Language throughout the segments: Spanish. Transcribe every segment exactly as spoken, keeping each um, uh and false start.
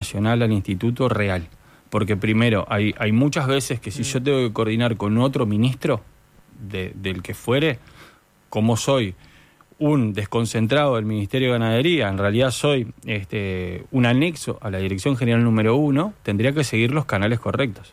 nacional al instituto real. Porque primero, hay, hay muchas veces que si yo tengo que coordinar con otro ministro de, del que fuere, como soy un desconcentrado del Ministerio de Ganadería, en realidad soy este, un anexo a la Dirección General número uno, tendría que seguir los canales correctos.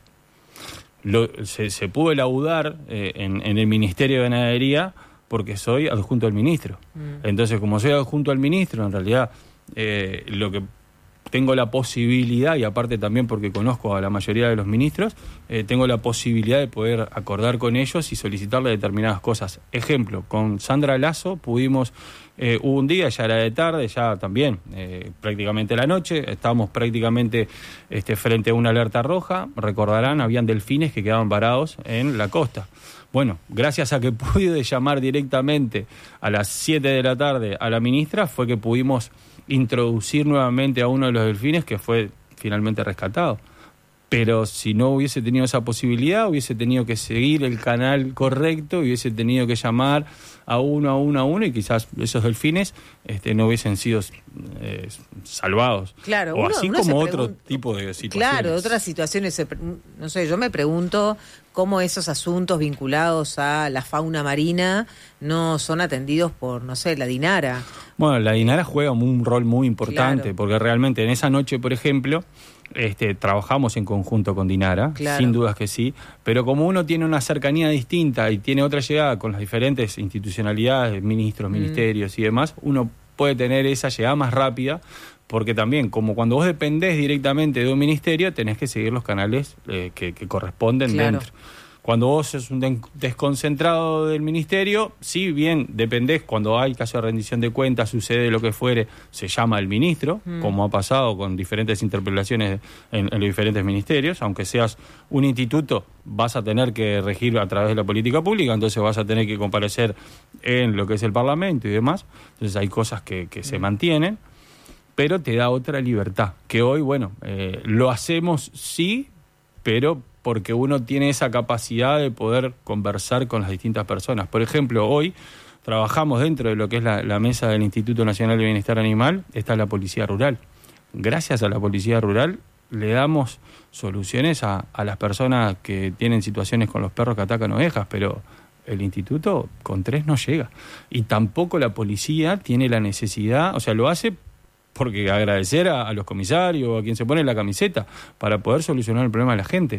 Lo, se, se pudo laudar eh, en, en el Ministerio de Ganadería porque soy adjunto al ministro. Mm. Entonces, como soy adjunto al ministro, en realidad eh, lo que tengo la posibilidad, y aparte también porque conozco a la mayoría de los ministros, eh, tengo la posibilidad de poder acordar con ellos y solicitarle determinadas cosas. Ejemplo, con Sandra Lasso pudimos, eh, hubo un día, ya era de tarde, ya también eh, prácticamente la noche, estábamos prácticamente este, frente a una alerta roja, recordarán, habían delfines que quedaban varados en la costa. Bueno, gracias a que pude llamar directamente a las siete de la tarde a la ministra, fue que pudimos introducir nuevamente a uno de los delfines que fue finalmente rescatado. Pero si no hubiese tenido esa posibilidad, hubiese tenido que seguir el canal correcto, hubiese tenido que llamar a uno, a uno, a uno, y quizás esos delfines este, no hubiesen sido eh, salvados. Claro, o uno, así uno como se otro pregun- tipo de situaciones. Claro, otras situaciones, no sé, yo me pregunto cómo esos asuntos vinculados a la fauna marina no son atendidos por, no sé, la DINARA. Bueno, la DINARA juega un rol muy importante, Claro. porque realmente en esa noche, por ejemplo, este, trabajamos en conjunto con DINARA, Claro. sin dudas que sí, pero como uno tiene una cercanía distinta y tiene otra llegada con las diferentes institucionalidades, ministros, mm. ministerios y demás, uno puede tener esa llegada más rápida, porque también, como cuando vos dependés directamente de un ministerio, tenés que seguir los canales eh, que, que corresponden Claro. dentro. Cuando vos sos un de- desconcentrado del ministerio, si bien dependés, cuando hay caso de rendición de cuentas, sucede lo que fuere, se llama el ministro, mm. como ha pasado con diferentes interpelaciones en, en los diferentes ministerios. Aunque seas un instituto, vas a tener que regir a través de la política pública, entonces vas a tener que comparecer en lo que es el Parlamento y demás. Entonces hay cosas que, que mm. se mantienen, pero te da otra libertad, que hoy, bueno, eh, lo hacemos sí, pero porque uno tiene esa capacidad de poder conversar con las distintas personas. Por ejemplo, hoy trabajamos dentro de lo que es la, la mesa del Instituto Nacional de Bienestar Animal, está la Policía Rural. Gracias a la Policía Rural le damos soluciones a, a las personas que tienen situaciones con los perros que atacan ovejas, pero el instituto con tres no llega. Y tampoco la policía tiene la necesidad, o sea, lo hace porque agradecer a, a los comisarios o a quien se pone la camiseta para poder solucionar el problema de la gente.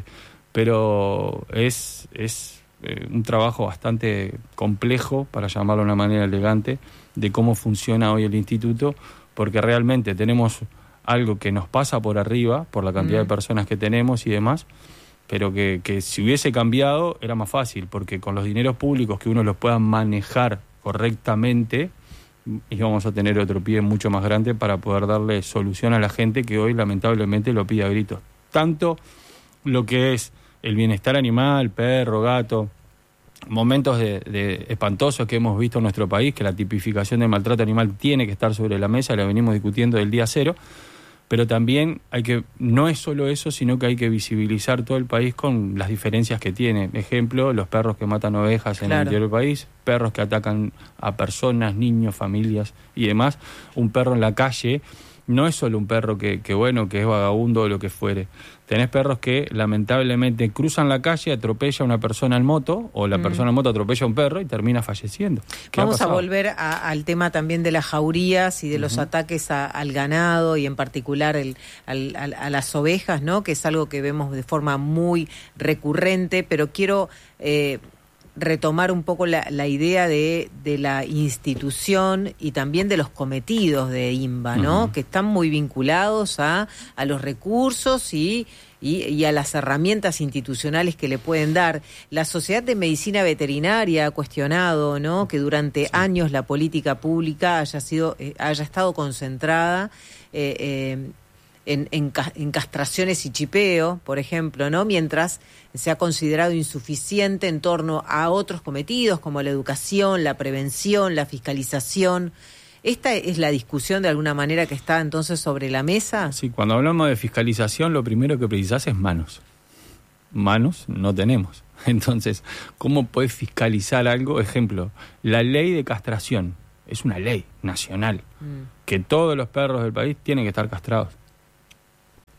Pero es, es eh, un trabajo bastante complejo, para llamarlo de una manera elegante, de cómo funciona hoy el instituto, porque realmente tenemos algo que nos pasa por arriba, por la cantidad mm. de personas que tenemos y demás, pero que, que si hubiese cambiado era más fácil, porque con los dineros públicos que uno los pueda manejar correctamente, íbamos a tener otro pie mucho más grande para poder darle solución a la gente que hoy lamentablemente lo pide a gritos. Tanto lo que es el bienestar animal, perro, gato, momentos de, de espantosos que hemos visto en nuestro país, que la tipificación del maltrato animal tiene que estar sobre la mesa, la venimos discutiendo del día cero, pero también hay que, no es solo eso, sino que hay que visibilizar todo el país con las diferencias que tiene. Ejemplo, los perros que matan ovejas en claro. el interior del país, perros que atacan a personas, niños, familias y demás. Un perro en la calle no es solo un perro que, que bueno, que es vagabundo o lo que fuere. Tenés perros que lamentablemente cruzan la calle, atropella a una persona en moto, o la mm. persona en moto atropella a un perro y termina falleciendo. Vamos a volver a, al tema también de las jaurías y de uh-huh. los ataques a, al ganado y en particular el, al, al, a las ovejas, ¿no? Que es algo que vemos de forma muy recurrente, pero quiero eh, retomar un poco la, la idea de, de la institución y también de los cometidos de INBA, ¿no? Uh-huh. Que están muy vinculados a, a los recursos y, y, y a las herramientas institucionales que le pueden dar. La Sociedad de Medicina Veterinaria ha cuestionado, ¿no? Que durante sí. años la política pública haya sido, eh, haya estado concentrada eh, eh, En, en, en castraciones y chipeo, por ejemplo, ¿no? Mientras se ha considerado insuficiente en torno a otros cometidos como la educación, la prevención, la fiscalización. ¿Esta es la discusión de alguna manera que está entonces sobre la mesa? Sí, cuando hablamos de fiscalización, lo primero que precisás es manos. Manos no tenemos. Entonces, ¿cómo podés fiscalizar algo? Ejemplo, la ley de castración es una ley nacional, mm. que todos los perros del país tienen que estar castrados.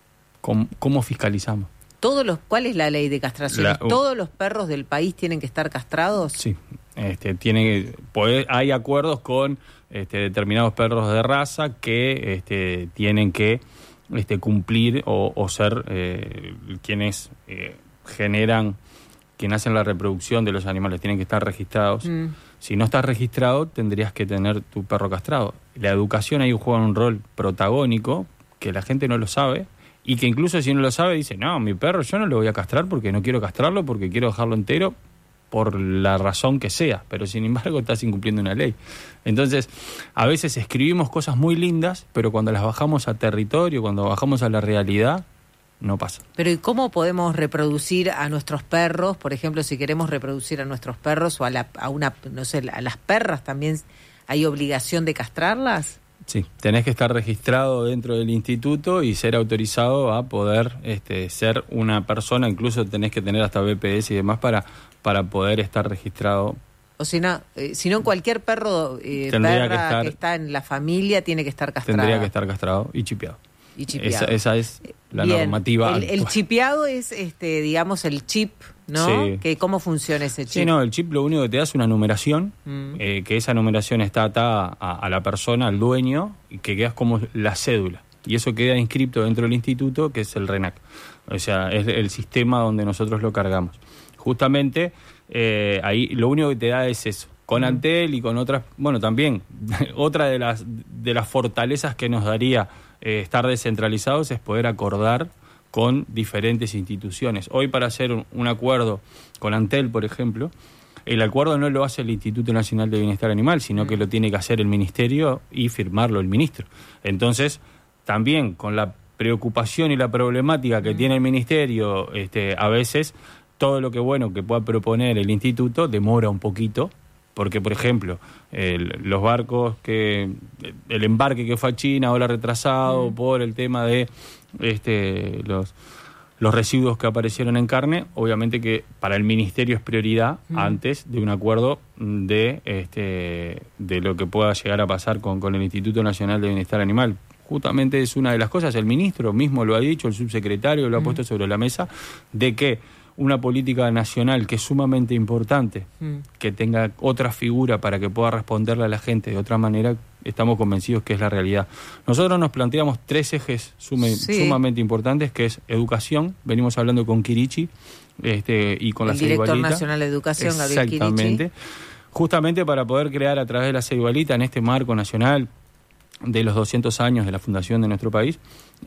¿cómo, cómo fiscalizamos? Todos los, ¿Cuál es la ley de castración? La, uh, ¿Todos los perros del país tienen que estar castrados? Sí, este, tiene, puede, hay acuerdos con este, determinados perros de raza que este, tienen que este, cumplir o, o ser eh, quienes eh, generan, quienes hacen la reproducción de los animales, tienen que estar registrados. Mm. Si no estás registrado, tendrías que tener tu perro castrado. La educación ahí juega un rol protagónico que la gente no lo sabe. Y que incluso si no lo sabe, dice, no, mi perro yo no lo voy a castrar porque no quiero castrarlo, porque quiero dejarlo entero, por la razón que sea. Pero sin embargo estás incumpliendo una ley. Entonces, a veces escribimos cosas muy lindas, pero cuando las bajamos a territorio, cuando bajamos a la realidad, no pasa. Pero ¿y cómo podemos reproducir a nuestros perros? Por ejemplo, si queremos reproducir a nuestros perros o a, la, a una, no sé, a las perras también, ¿hay obligación de castrarlas? Sí, tenés que estar registrado dentro del instituto y ser autorizado a poder este, ser una persona, incluso tenés que tener hasta B P S y demás para, para poder estar registrado. O si no, eh, si no cualquier perro, eh, perra que, estar, que está en la familia tiene que estar castrado. Tendría que estar castrado y chipeado. Y chipeado. Esa, esa es la Bien. normativa. El, el chipeado es, este, digamos, el chip, ¿no? Sí. Que, ¿cómo funciona ese chip? Sí, no, el chip lo único que te da es una numeración, mm. eh, que esa numeración está atada a, a la persona, al dueño, y que quedas como la cédula. Y eso queda inscripto dentro del instituto, que es el RENAC. O sea, es el sistema donde nosotros lo cargamos. Justamente, eh, ahí lo único que te da es eso. Con Antel y con otras, bueno, también, otra de las, de las fortalezas que nos daría eh, estar descentralizados es poder acordar con diferentes instituciones. Hoy, para hacer un, un acuerdo con Antel, por ejemplo, el acuerdo no lo hace el Instituto Nacional de Bienestar Animal, sino que lo tiene que hacer el Ministerio y firmarlo el ministro. Entonces, también con la preocupación y la problemática que tiene el Ministerio, este, a veces todo lo que bueno que pueda proponer el Instituto demora un poquito, porque, por ejemplo, el, los barcos, que el embarque que fue a China ahora retrasado mm. por el tema de este, los, los residuos que aparecieron en carne, obviamente que para el Ministerio es prioridad mm. antes de un acuerdo de, este, de lo que pueda llegar a pasar con, con el Instituto Nacional de Bienestar Animal. Justamente es una de las cosas, el ministro mismo lo ha dicho, el subsecretario lo ha mm. puesto sobre la mesa, de que una política nacional que es sumamente importante, mm. que tenga otra figura para que pueda responderle a la gente de otra manera, estamos convencidos que es la realidad. Nosotros nos planteamos tres ejes sume, sí. sumamente importantes, que es educación, venimos hablando con Kirichi este, y con el la Ceibalita. El director nacional de educación, Gabriel Kirichi. Exactamente, justamente para poder crear a través de la Ceibalita, en este marco nacional de los doscientos años de la fundación de nuestro país,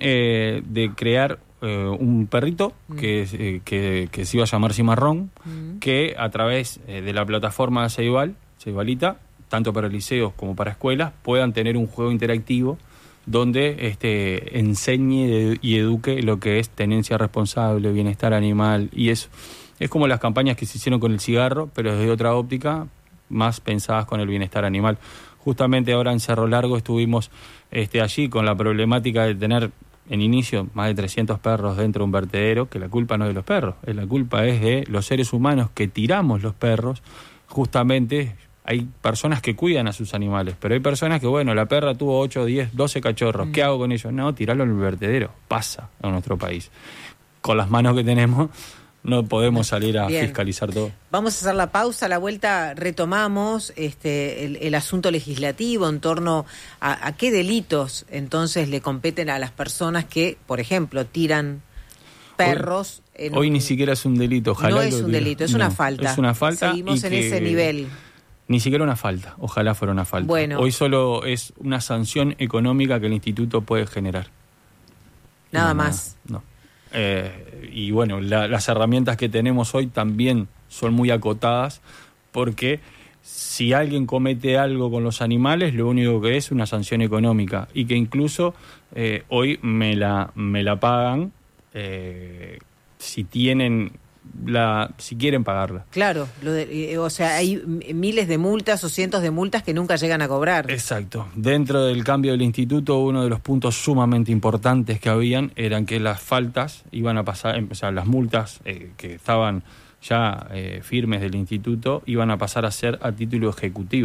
eh, de crear eh, un perrito mm. que, eh, que, que se iba a llamar Cimarrón, mm. que a través eh, de la plataforma Ceibal, Ceibalita, tanto para liceos como para escuelas, puedan tener un juego interactivo donde este, enseñe y eduque lo que es tenencia responsable, bienestar animal y eso. Es como las campañas que se hicieron con el cigarro, pero desde otra óptica, más pensadas con el bienestar animal. Justamente ahora en Cerro Largo estuvimos este, allí con la problemática de tener en inicio más de trescientos perros dentro de un vertedero, que la culpa no es de los perros, la culpa es de los seres humanos que tiramos los perros. Justamente hay personas que cuidan a sus animales, pero hay personas que, bueno, la perra tuvo ocho, diez, doce cachorros, ¿qué hago con ellos? No, tirarlo en el vertedero, pasa en nuestro país. Con las manos que tenemos no podemos salir a Bien. fiscalizar todo. Vamos a hacer la pausa, a la vuelta retomamos este el, el asunto legislativo en torno a, a qué delitos entonces le competen a las personas que, por ejemplo, tiran perros. Hoy, en hoy un... ni siquiera es un delito, ojalá. No es un delito, es no, una falta. Es una falta. Seguimos en ese nivel. Ni siquiera una falta, ojalá fuera una falta. Bueno. Hoy solo es una sanción económica que el instituto puede generar. Nada no, más. Nada, no. Eh, y bueno, la, las herramientas que tenemos hoy también son muy acotadas, porque si alguien comete algo con los animales, lo único que es una sanción económica, y que incluso eh, hoy me la, me la pagan eh, si tienen la si quieren pagarla. Claro, lo de, o sea, hay miles de multas o cientos de multas que nunca llegan a cobrar. Exacto. Dentro del cambio del instituto, uno de los puntos sumamente importantes que habían eran que las faltas iban a pasar, o sea, las multas eh, que estaban ya eh, firmes del instituto iban a pasar a ser a título ejecutivo.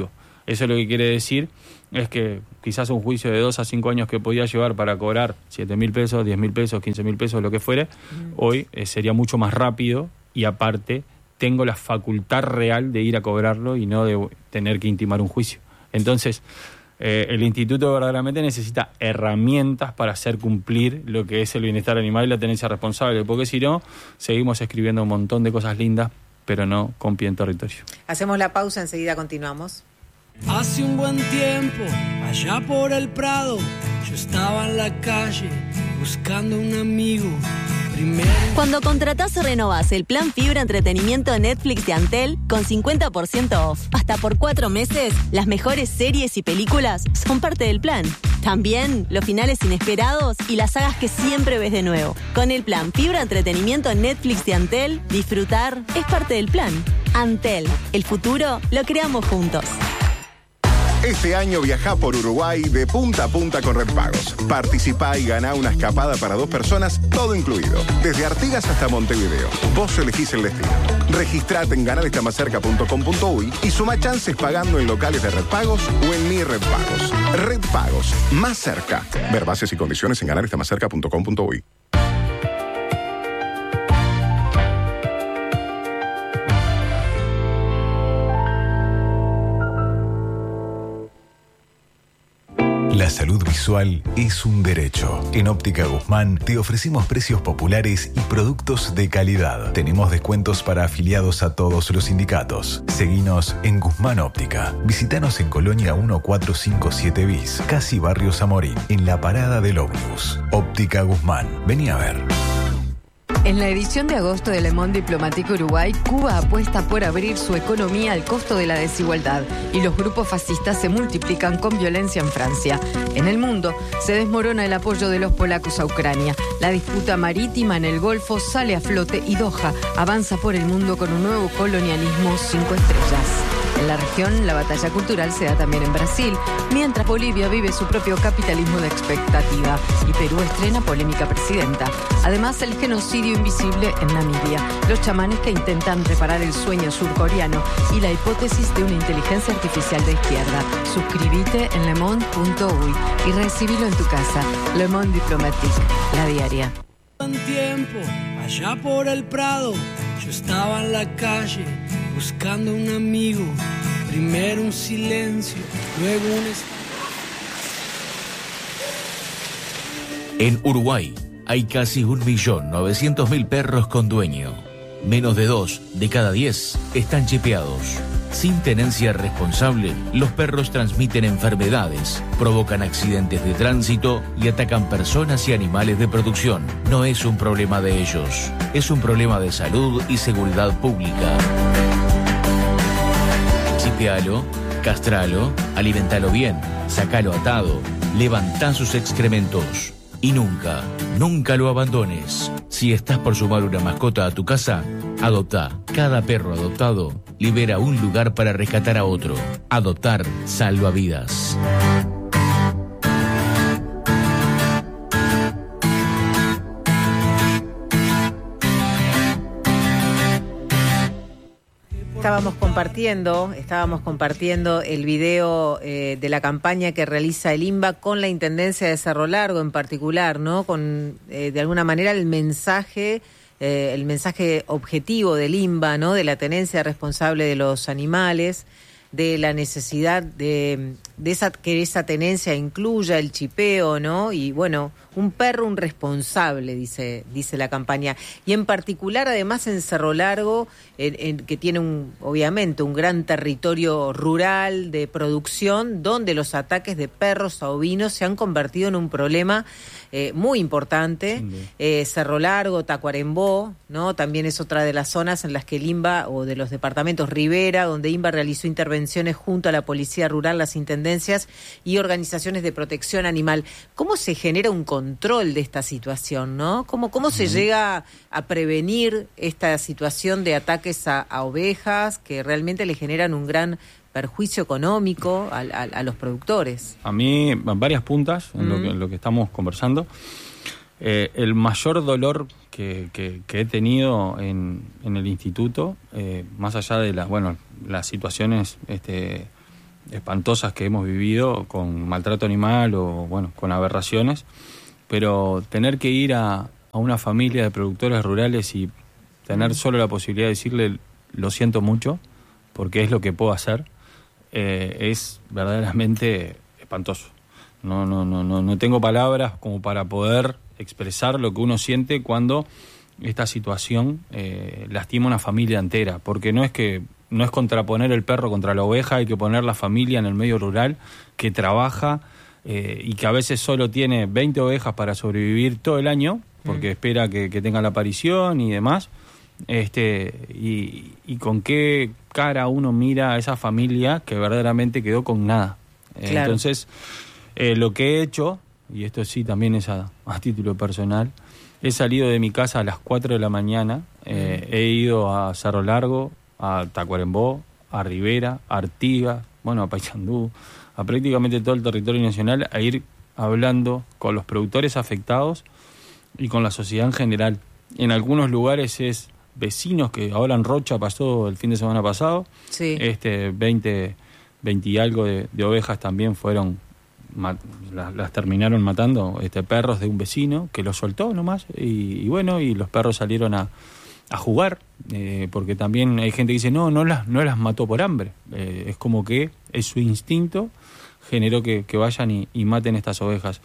Eso lo que quiere decir es que quizás un juicio de dos a cinco años que podía llevar para cobrar siete mil pesos, diez mil pesos, quince mil pesos, lo que fuere, mm. hoy eh, sería mucho más rápido y aparte tengo la facultad real de ir a cobrarlo y no de tener que intimar un juicio. Entonces, eh, el instituto verdaderamente necesita herramientas para hacer cumplir lo que es el bienestar animal y la tenencia responsable, porque si no, seguimos escribiendo un montón de cosas lindas, pero no con pie en territorio. Hacemos la pausa, enseguida continuamos. Hace un buen tiempo, allá por el Prado, yo estaba en la calle buscando un amigo. Primero... Cuando contratás o renovás el plan Fibra Entretenimiento Netflix de Antel con cincuenta por ciento off, hasta por cuatro meses, las mejores series y películas son parte del plan. También los finales inesperados y las sagas que siempre ves de nuevo. Con el plan Fibra Entretenimiento Netflix de Antel, disfrutar es parte del plan. Antel, el futuro lo creamos juntos. Este año viajá por Uruguay de punta a punta con Red Pagos. Participá y ganá una escapada para dos personas, todo incluido. Desde Artigas hasta Montevideo. Vos elegís el destino. Registrate en ganar está más cerca punto com punto uy y suma chances pagando en locales de Red Pagos o en Mi Red Pagos. Red Pagos, más cerca. Ver bases y condiciones en ganar está más cerca punto com punto uy. La salud visual es un derecho. En Óptica Guzmán te ofrecemos precios populares y productos de calidad. Tenemos descuentos para afiliados a todos los sindicatos. Seguinos en Guzmán Óptica. Visítanos en Colonia mil cuatrocientos cincuenta y siete bis, casi Barrio Zamorín, en la parada del ómnibus. Óptica Guzmán. Vení a ver. En la edición de agosto de Le Monde Diplomatique Uruguay, Cuba apuesta por abrir su economía al costo de la desigualdad y los grupos fascistas se multiplican con violencia en Francia. En el mundo se desmorona el apoyo de los polacos a Ucrania. La disputa marítima en el Golfo sale a flote y Doha avanza por el mundo con un nuevo colonialismo cinco estrellas. En la región, la batalla cultural se da también en Brasil, mientras Bolivia vive su propio capitalismo de expectativa y Perú estrena polémica presidenta. Además, el genocidio invisible en Namibia, los chamanes que intentan reparar el sueño surcoreano y la hipótesis de una inteligencia artificial de izquierda. Suscríbete en lemonde punto uy y recibilo en tu casa. Le Monde Diplomatique, la diaria. Un tiempo, allá por el Prado, yo estaba en la calle buscando un amigo. Primero un silencio, luego un... En Uruguay hay casi un millón novecientos mil perros con dueño. Menos de dos de cada diez están chipeados. Sin tenencia responsable, los perros transmiten enfermedades, provocan accidentes de tránsito y atacan personas y animales de producción. No es un problema de ellos, es un problema de salud y seguridad pública. Chipealo, castralo, alimentalo bien, sacalo atado, levantá sus excrementos. Y nunca, nunca lo abandones. Si estás por sumar una mascota a tu casa, adoptá. Cada perro adoptado libera un lugar para rescatar a otro. Adoptar salva vidas. Estábamos compartiendo, estábamos compartiendo el video eh, de la campaña que realiza el INBA con la Intendencia de Cerro Largo en particular, ¿no? Con eh, de alguna manera el mensaje, eh, el mensaje objetivo del INBA, ¿no? De la tenencia responsable de los animales, de la necesidad de, de esa que esa tenencia incluya el chipeo, ¿no? Y bueno, un perro, un responsable, dice dice la campaña. Y en particular, además, en Cerro Largo, en, en, que tiene un obviamente un gran territorio rural de producción, donde los ataques de perros a ovinos se han convertido en un problema eh, muy importante. Sí. Eh, Cerro Largo, Tacuarembó, ¿no? También es otra de las zonas en las que el INBA, o de los departamentos Rivera, donde INBA realizó intervenciones junto a la Policía Rural, las intendencias y organizaciones de protección animal. ¿Cómo se genera un control de esta situación, no? ¿Cómo, cómo se llega a prevenir esta situación de ataques a, a ovejas que realmente le generan un gran perjuicio económico a, a, a los productores? A mí, varias puntas en, mm. lo, que, en lo que estamos conversando. Eh, el mayor dolor que, que, que he tenido en, en el instituto, eh, más allá de la, bueno, las situaciones este, espantosas que hemos vivido con maltrato animal o bueno, con aberraciones, pero tener que ir a, a una familia de productores rurales y tener solo la posibilidad de decirle lo siento mucho, porque es lo que puedo hacer, eh, es verdaderamente espantoso. No, no, no, no, no tengo palabras como para poder expresar lo que uno siente cuando esta situación eh, lastima a una familia entera, porque no es que no es contraponer el perro contra la oveja, hay que poner la familia en el medio rural que trabaja eh, y que a veces solo tiene veinte ovejas para sobrevivir todo el año, porque mm. espera que, que tenga la aparición y demás, este y, y con qué cara uno mira a esa familia que verdaderamente quedó con nada. Claro. Eh, entonces, eh, lo que he hecho, y esto sí también es a, a título personal, he salido de mi casa a las cuatro de la mañana, eh, mm. he ido a Cerro Largo, a Tacuarembó, a Rivera, a Artigas, bueno, a Paysandú, a prácticamente todo el territorio nacional, a ir hablando con los productores afectados y con la sociedad en general. En algunos lugares es vecinos, que ahora en Rocha pasó el fin de semana pasado, sí. este veinte, veinte y algo de, de ovejas también fueron, mat, las, las terminaron matando este perros de un vecino que los soltó nomás, y, y bueno, y los perros salieron a a jugar, eh, porque también hay gente que dice no, no las, no las mató por hambre, eh, es como que es su instinto generó que, que vayan y, y maten estas ovejas.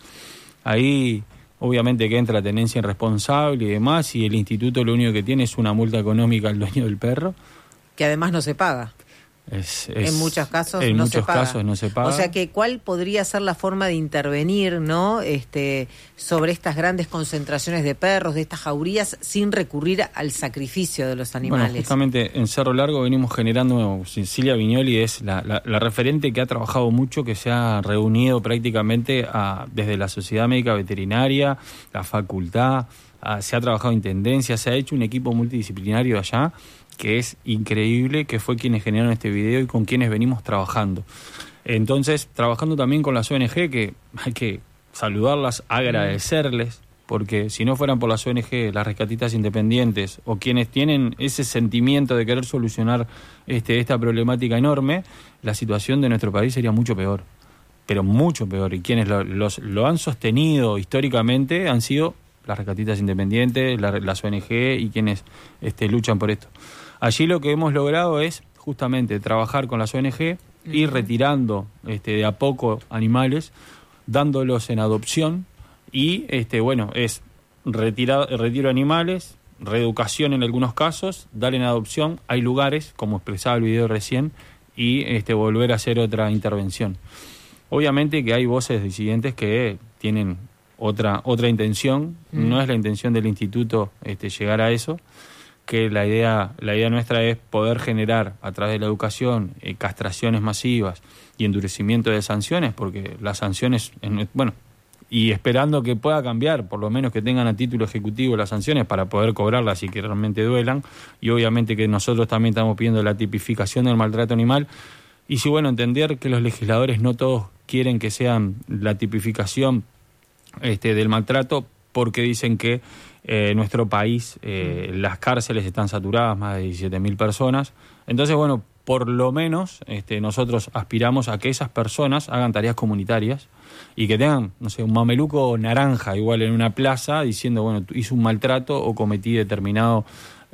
Ahí obviamente que entra la tenencia irresponsable y demás, y el instituto lo único que tiene es una multa económica al dueño del perro, que además no se paga. Es, es, en muchos casos en no muchos se paga. casos no se paga. O sea que cuál podría ser la forma de intervenir, ¿no? Este, sobre estas grandes concentraciones de perros, de estas jaurías, sin recurrir al sacrificio de los animales. Bueno, justamente en Cerro Largo venimos generando, Cecilia Viñoli es la, la, la referente que ha trabajado mucho, que se ha reunido prácticamente a, desde la Sociedad Médica Veterinaria, la facultad, a, se ha trabajado en Intendencia, se ha hecho un equipo multidisciplinario allá, que es increíble, que fue quienes generaron este video y con quienes venimos trabajando. Entonces, trabajando también con las O N G, que hay que saludarlas, agradecerles, porque si no fueran por las O N G, las rescatistas independientes, o quienes tienen ese sentimiento de querer solucionar este, esta problemática enorme, la situación de nuestro país sería mucho peor, pero mucho peor. Y quienes lo, los, lo han sostenido históricamente han sido las rescatistas independientes, la, las O N G y quienes este, luchan por esto. Allí lo que hemos logrado es justamente trabajar con las O N G, uh-huh. ir retirando este, de a poco animales, dándolos en adopción y, este, bueno, es retirar, retiro animales, reeducación en algunos casos, dar en adopción. Hay lugares, como expresaba el video recién, y este, volver a hacer otra intervención. Obviamente que hay voces disidentes que tienen otra otra intención, uh-huh. no es la intención del instituto este, llegar a eso, que la idea la idea nuestra es poder generar a través de la educación eh, castraciones masivas y endurecimiento de sanciones, porque las sanciones, en, bueno, y esperando que pueda cambiar, por lo menos que tengan a título ejecutivo las sanciones para poder cobrarlas y que realmente duelan, y obviamente que nosotros también estamos pidiendo la tipificación del maltrato animal, y si bueno, entender que los legisladores no todos quieren que sean la tipificación este, del maltrato, porque dicen que en eh, nuestro país eh, las cárceles están saturadas, más de diecisiete mil personas. Entonces, bueno, por lo menos este, nosotros aspiramos a que esas personas hagan tareas comunitarias y que tengan, no sé, un mameluco naranja igual en una plaza diciendo, bueno, hice un maltrato o cometí determinado...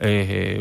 Eh,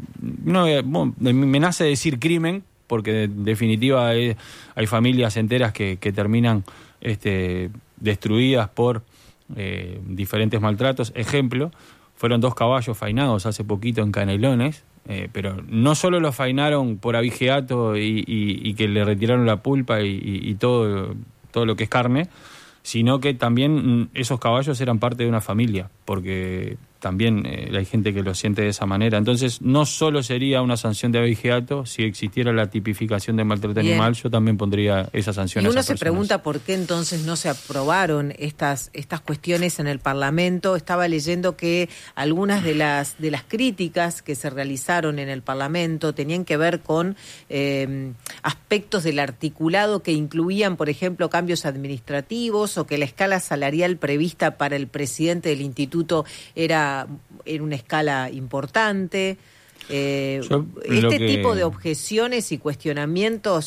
no, bueno, me nace decir crimen, porque en definitiva hay, hay familias enteras que, que terminan este, destruidas por... Eh, diferentes maltratos. Ejemplo, fueron dos caballos fainados hace poquito en Canelones, eh, pero no solo los fainaron por abigeato y, y, y que le retiraron la pulpa y, y, y todo, todo lo que es carne, sino que también esos caballos eran parte de una familia, porque también eh, hay gente que lo siente de esa manera. Entonces, no solo sería una sanción de abigeato, si existiera la tipificación de maltrato Bien. animal, yo también pondría esa sanción. Y a uno esas se personas. pregunta por qué entonces no se aprobaron estas estas cuestiones en el Parlamento. Estaba leyendo que algunas de las de las críticas que se realizaron en el Parlamento tenían que ver con eh, aspectos del articulado que incluían, por ejemplo, cambios administrativos, o que la escala salarial prevista para el presidente del instituto era en una escala importante. Eh, este que... tipo de objeciones y cuestionamientos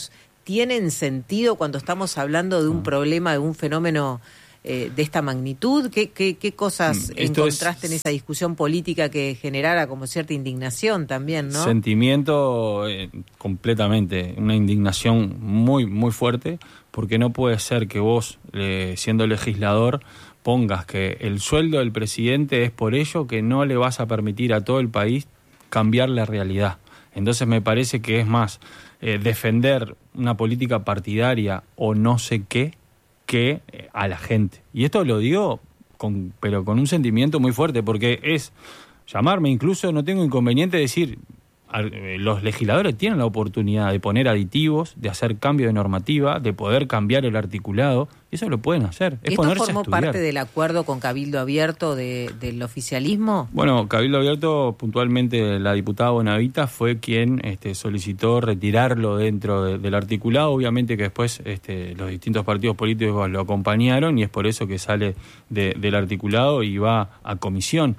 tienen sentido cuando estamos hablando de un problema, de un fenómeno eh, de esta magnitud? ¿Qué, qué, qué cosas Esto encontraste es... en esa discusión política que generara como cierta indignación también, ¿no? Sentimiento eh, completamente, una indignación muy, muy fuerte, porque no puede ser que vos, eh, siendo legislador, pongas que el sueldo del presidente es por ello que no le vas a permitir a todo el país cambiar la realidad. Entonces me parece que es más eh, defender una política partidaria o no sé qué que eh, a la gente. Y esto lo digo con, pero con un sentimiento muy fuerte, porque es llamarme, incluso no tengo inconveniente de decir, los legisladores tienen la oportunidad de poner aditivos, de hacer cambio de normativa, de poder cambiar el articulado, y eso lo pueden hacer. Es ¿Esto ponerse formó a estudiar. parte del acuerdo con Cabildo Abierto de, del oficialismo? Bueno, Cabildo Abierto, puntualmente la diputada Bonavita fue quien este, solicitó retirarlo dentro de, del articulado. Obviamente que después este, los distintos partidos políticos lo acompañaron y es por eso que sale de, del articulado y va a comisión.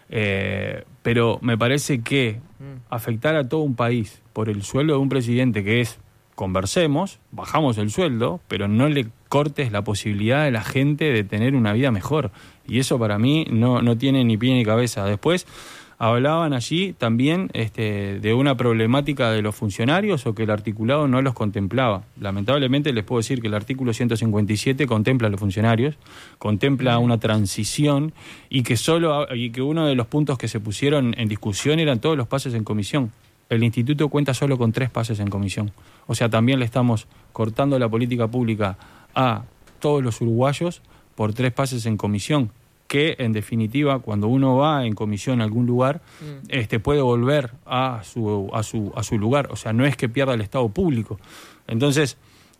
Eh, pero me parece que afectar a todo un país por el sueldo de un presidente, que es, conversemos, bajamos el sueldo, pero no le cortes la posibilidad de la gente de tener una vida mejor. Y eso para mí no, no tiene ni pie ni cabeza. Después hablaban allí también este, de una problemática de los funcionarios o que el articulado no los contemplaba. Lamentablemente les puedo decir que el artículo ciento cincuenta y siete contempla a los funcionarios, contempla una transición y que solo y que uno de los puntos que se pusieron en discusión eran todos los pases en comisión. El instituto cuenta solo con tres pases en comisión. O sea, también le estamos cortando la política pública a todos los uruguayos por tres pases en comisión, que en definitiva cuando uno va en comisión a algún lugar mm. este puede volver a su a su a su lugar, o sea, no es que pierda el Estado público. Entonces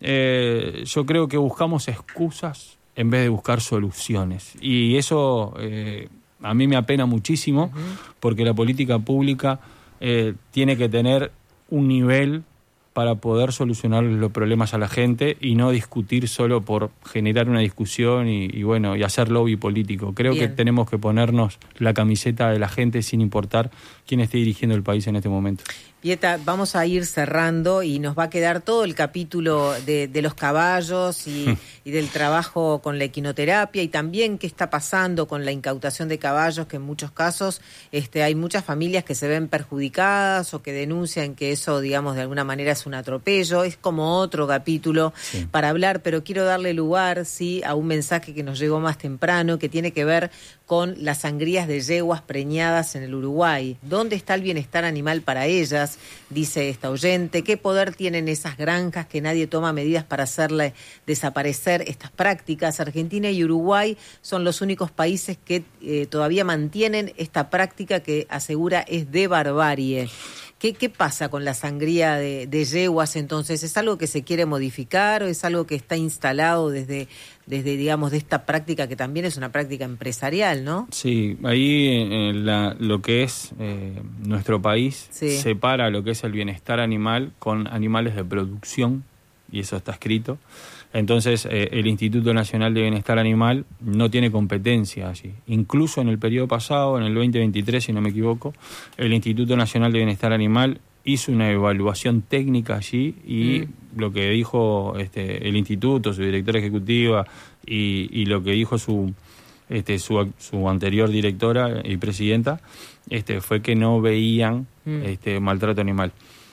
eh, yo creo que buscamos excusas en vez de buscar soluciones, y eso eh, a mí me apena muchísimo, uh-huh. porque la política pública eh, tiene que tener un nivel para poder solucionar los problemas a la gente y no discutir solo por generar una discusión y, y bueno, y hacer lobby político. Creo Bien. que tenemos que ponernos la camiseta de la gente sin importar quién esté dirigiendo el país en este momento. Pieta, vamos a ir cerrando y nos va a quedar todo el capítulo de, de los caballos y, y del trabajo con la equinoterapia y también qué está pasando con la incautación de caballos, que en muchos casos este, hay muchas familias que se ven perjudicadas o que denuncian que eso, digamos, de alguna manera es un atropello. Es como otro capítulo sí. para hablar, pero quiero darle lugar sí, a un mensaje que nos llegó más temprano, que tiene que ver con las sangrías de yeguas preñadas en el Uruguay. ¿Dónde está el bienestar animal para ellas? Dice esta oyente. ¿Qué poder tienen esas granjas que nadie toma medidas para hacerle desaparecer estas prácticas? Argentina y Uruguay son los únicos países que eh, todavía mantienen esta práctica que asegura es de barbarie. ¿Qué, qué pasa con la sangría de, de yeguas entonces? ¿Es algo que se quiere modificar o es algo que está instalado desde, desde digamos, de esta práctica que también es una práctica empresarial, ¿no? Sí, ahí eh, la, lo que es eh, nuestro país sí. separa lo que es el bienestar animal con animales de producción, y eso está escrito. Entonces, eh, el Instituto Nacional de Bienestar Animal no tiene competencia allí. Incluso en el periodo pasado, en el veinte veintitrés, si no me equivoco, el Instituto Nacional de Bienestar Animal hizo una evaluación técnica allí y mm. lo que dijo este, el instituto, su directora ejecutiva y, y lo que dijo su, este, su, su anterior directora y presidenta este, fue que no veían mm. este, maltrato animal.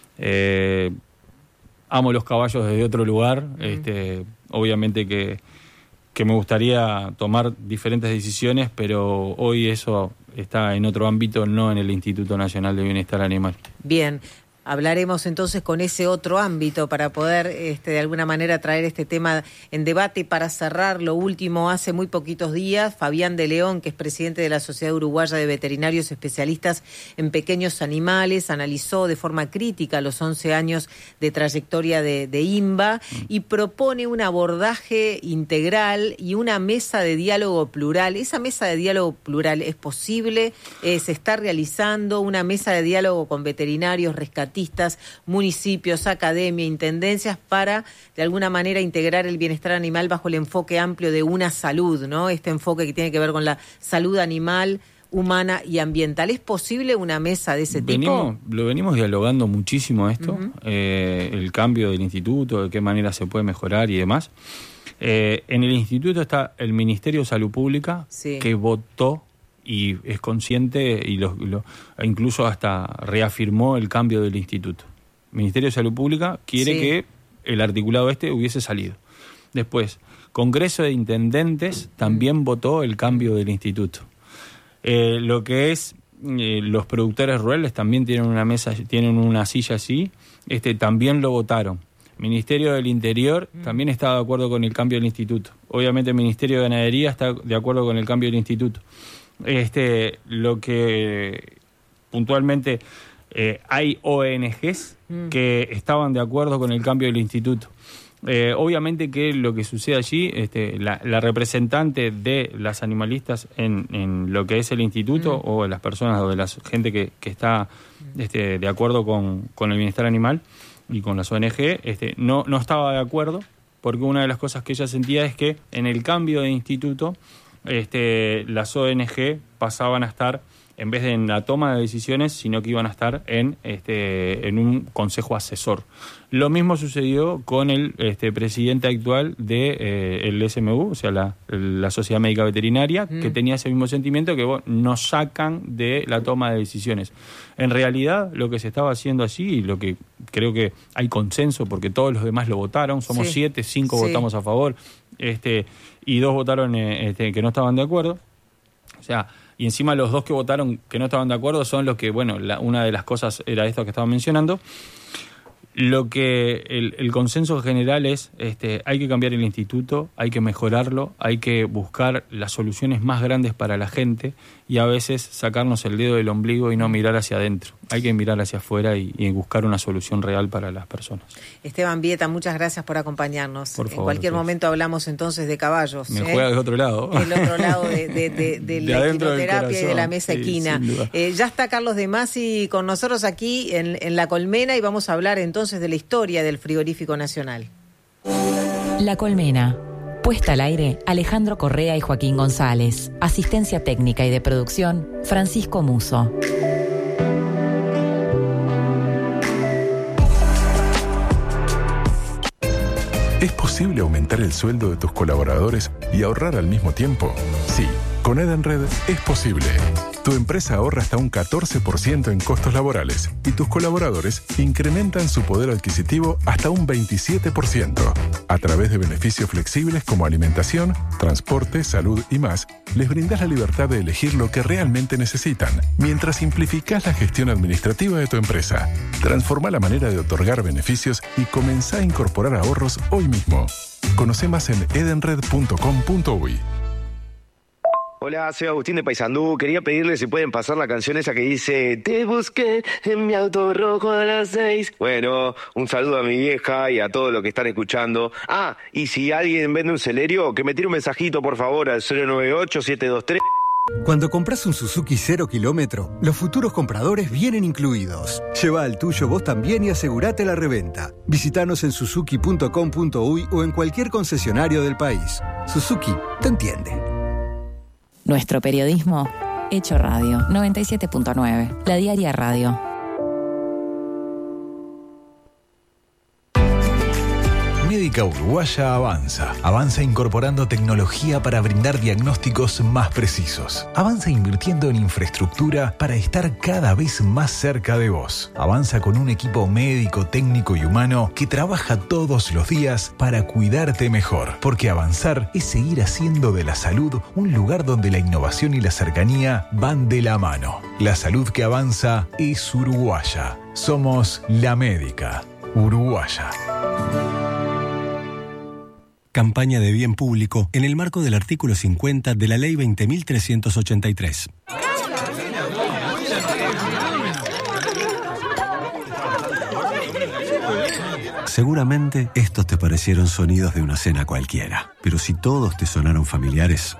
Eh, Amo los caballos desde otro lugar, mm. este, obviamente que, que me gustaría tomar diferentes decisiones, pero hoy eso está en otro ámbito, no en el Instituto Nacional de Bienestar Animal. Bien. Hablaremos entonces con ese otro ámbito para poder este, de alguna manera traer este tema en debate. Para cerrar, lo último, hace muy poquitos días, Fabián de León, que es presidente de la Sociedad Uruguaya de Veterinarios Especialistas en Pequeños Animales, analizó de forma crítica los once años de trayectoria de, de INVA y propone un abordaje integral y una mesa de diálogo plural. ¿Esa mesa de diálogo plural es posible? Eh, ¿Se está realizando una mesa de diálogo con veterinarios, rescatistas, municipios, academia, intendencias para de alguna manera integrar el bienestar animal bajo el enfoque amplio de una salud, ¿no? Este enfoque que tiene que ver con la salud animal, humana y ambiental. ¿Es posible una mesa de ese venimos, tipo? Lo venimos dialogando muchísimo esto, uh-huh. eh, el cambio del instituto, de qué manera se puede mejorar y demás. Eh, en el instituto está el Ministerio de Salud Pública, sí. que votó y es consciente y lo, lo, incluso hasta reafirmó el cambio del instituto. El Ministerio de Salud Pública quiere sí. que el articulado este hubiese salido. Después, Congreso de Intendentes también votó el cambio del instituto. Eh, lo que es eh, los productores rurales también tienen una mesa, tienen una silla así, este también lo votaron. Ministerio del Interior mm. también está de acuerdo con el cambio del instituto. Obviamente el Ministerio de Ganadería está de acuerdo con el cambio del instituto. Este, lo que puntualmente eh, hay O N Ges mm. que estaban de acuerdo con el cambio del instituto. Eh, obviamente que lo que sucede allí, este, la, la representante de las animalistas en, en lo que es el instituto mm. o de las personas o de la gente que, que está este, de acuerdo con, con el bienestar animal y con las O N Ge, este, no, no estaba de acuerdo, porque una de las cosas que ella sentía es que en el cambio de instituto este, las O N Ge pasaban a estar, en vez de en la toma de decisiones, sino que iban a estar en, este, en un consejo asesor. Lo mismo sucedió con el este, presidente actual de eh, el S M U, o sea, la, la Sociedad Médica Veterinaria, mm. que tenía ese mismo sentimiento, que bueno, nos sacan de la toma de decisiones. En realidad, lo que se estaba haciendo allí, y lo que creo que hay consenso, porque todos los demás lo votaron, somos sí. siete, cinco sí. votamos a favor, este, y dos votaron eh, este, que no estaban de acuerdo. O sea, y encima los dos que votaron que no estaban de acuerdo son los que, bueno, la, una de las cosas era esto que estaba mencionando. Lo que el, el consenso general es, este, hay que cambiar el instituto, hay que mejorarlo, hay que buscar las soluciones más grandes para la gente y a veces sacarnos el dedo del ombligo y no mirar hacia adentro. Hay que mirar hacia afuera y, y buscar una solución real para las personas. Esteban Vieta, muchas gracias por acompañarnos. Por favor, en cualquier pues. momento hablamos entonces de caballos. Me ¿eh? juega del otro lado. Del otro lado de, de, de, de, de la equinoterapia y de la mesa sí, equina. Eh, ya está Carlos De Masi con nosotros aquí en, en La Colmena y vamos a hablar entonces de la historia del frigorífico nacional. La Colmena. Puesta al aire, Alejandro Correa y Joaquín González. Asistencia técnica y de producción, Francisco Muso. ¿Es posible aumentar el sueldo de tus colaboradores y ahorrar al mismo tiempo? Sí, con Edenred es posible. Tu empresa ahorra hasta un catorce por ciento en costos laborales y tus colaboradores incrementan su poder adquisitivo hasta un veintisiete por ciento. A través de beneficios flexibles como alimentación, transporte, salud y más, les brindas la libertad de elegir lo que realmente necesitan, mientras simplificás la gestión administrativa de tu empresa. Transforma la manera de otorgar beneficios y comenzá a incorporar ahorros hoy mismo. Conoce más en edenred punto com punto uy. Hola, soy Agustín de Paysandú. Quería pedirle si pueden pasar la canción esa que dice te busqué en mi auto rojo a las seis. Bueno, un saludo a mi vieja y a todos los que están escuchando. Ah, y si alguien vende un Celerio, que me tire un mensajito por favor al cero nueve ocho siete dos tres. Cuando compras un Suzuki cero kilómetro, los futuros compradores vienen incluidos. Lleva al tuyo vos también y asegurate la reventa. Visítanos en suzuki punto com punto uy o en cualquier concesionario del país. Suzuki te entiende. Nuestro periodismo, hecho radio, noventa y siete punto nueve, La Diaria Radio. Médica Uruguaya avanza. Avanza incorporando tecnología para brindar diagnósticos más precisos. Avanza invirtiendo en infraestructura para estar cada vez más cerca de vos. Avanza con un equipo médico, técnico y humano que trabaja todos los días para cuidarte mejor. Porque avanzar es seguir haciendo de la salud un lugar donde la innovación y la cercanía van de la mano. La salud que avanza es uruguaya. Somos la Médica Uruguaya. Campaña de bien público en el marco del artículo cincuenta de la Ley veinte mil trescientos ochenta y tres. Seguramente estos te parecieron sonidos de una cena cualquiera, pero si todos te sonaron familiares,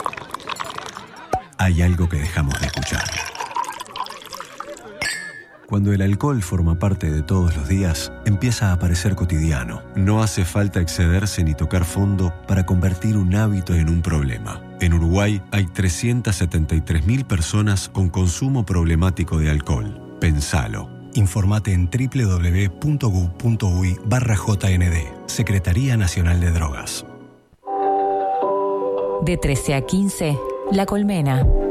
hay algo que dejamos de escuchar. Cuando el alcohol forma parte de todos los días, empieza a parecer cotidiano. No hace falta excederse ni tocar fondo para convertir un hábito en un problema. En Uruguay hay trescientas setenta y tres mil personas con consumo problemático de alcohol. Pensalo. Informate en doble u doble u doble u punto gu punto uy barra J N D. Secretaría Nacional de Drogas. De trece a quince, La Colmena.